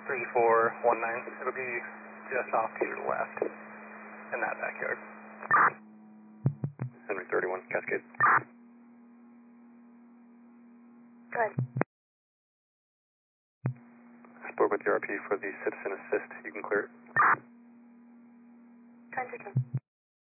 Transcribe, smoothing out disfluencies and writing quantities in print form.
3419. It'll be just off to your left in that backyard. Henry 31, Cascade. Good. I spoke with the RP for the citizen assist. You can clear it. Trying to